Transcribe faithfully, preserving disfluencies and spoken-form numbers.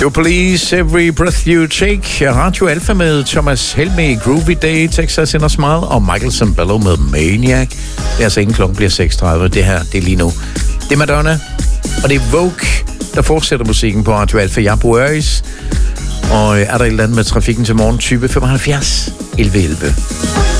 Your Police, Every Breath You Take. Radio Alpha med Thomas Helmig, Groovy Day, Texas in a Smile, og Michael Sambello med Maniac. Det er altså inden klokken bliver seks tredive. Det her, det er lige nu. Det er Madonna, og det er Vogue, der fortsætter musikken på Radio Alpha. Jeg er Bo Øris, og er der et eller andet med trafikken til morgen? Type femoghalvfjerds elleve elleve.